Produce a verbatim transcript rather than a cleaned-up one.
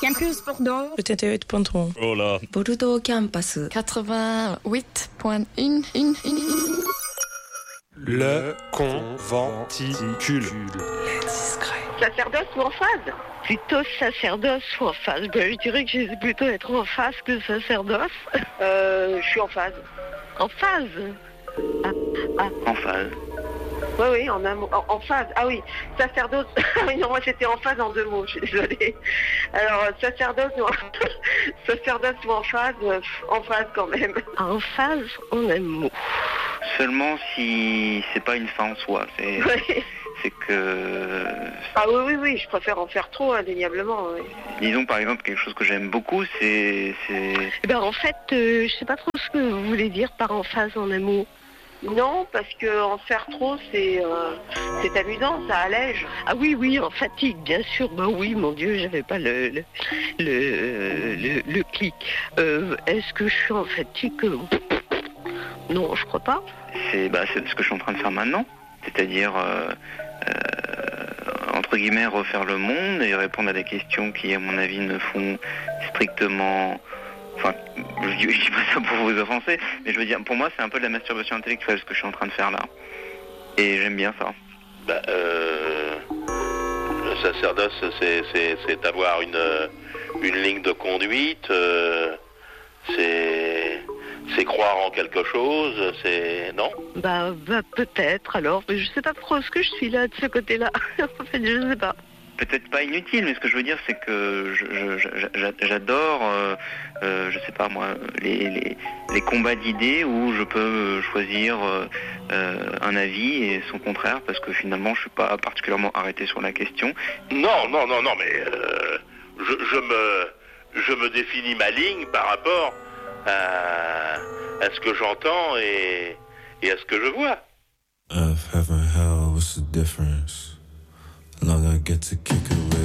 Campus Bordeaux. quatre-vingt-huit point trois. Oh là. Bordeaux Campus. quatre-vingt-huit point un. Le conventicule. Les discrets. Sacerdoce ou en phase? Plutôt sacerdoce ou en phase. Ben, je dirais que j'essaie plutôt d'être en phase que sacerdoce. Euh, je suis en phase. En phase ah, ah. En phase. Oui, oui, en, un mot, en, en phase. Ah oui, sacerdoce. Oui, non, moi j'étais en phase en deux mots, je suis désolée. Alors, sacerdoce ou en, sacerdoce ou en phase, euh, en phase quand même. En phase, en un mot. Seulement si c'est pas une fin en soi. C'est, oui. c'est que... Ah oui, oui, oui, je préfère en faire trop, indéniablement. Oui. Disons par exemple quelque chose que j'aime beaucoup, c'est... c'est... Eh ben, en fait, euh, je sais pas trop ce que vous voulez dire par en phase en un mot. Non, parce que en faire trop, c'est euh, c'est amusant, ça allège. Ah oui, oui, en fatigue, bien sûr. Ben oui, mon Dieu, j'avais pas le le le, le, le clic. Euh, est-ce que je suis en fatigue? Non, je crois pas. C'est, bah, c'est ce que je suis en train de faire maintenant. C'est-à-dire, euh, euh, entre guillemets, refaire le monde et répondre à des questions qui, à mon avis, ne font strictement... Enfin, je dis, je dis pas ça pour vous offenser, mais je veux dire, pour moi, c'est un peu de la masturbation intellectuelle, ce que je suis en train de faire là. Et j'aime bien ça. Bah, euh, le sacerdoce, c'est, c'est, c'est avoir une, une ligne de conduite, euh, c'est, c'est croire en quelque chose, c'est... Non? Bah, bah peut-être, alors, mais je sais pas trop ce que je suis là, de ce côté-là. En fait, je sais pas. Peut-être pas inutile, mais ce que je veux dire, c'est que je, je, je, j'adore, euh, euh, je sais pas moi, les, les, les combats d'idées où je peux choisir euh, un avis et son contraire, parce que finalement, je suis pas particulièrement arrêté sur la question. Non, non, non, non, mais euh, je, je me, je me définis ma ligne par rapport à, à ce que j'entends et, et à ce que je vois. Earth, heaven, hell, what's the difference? Long I get to kick it with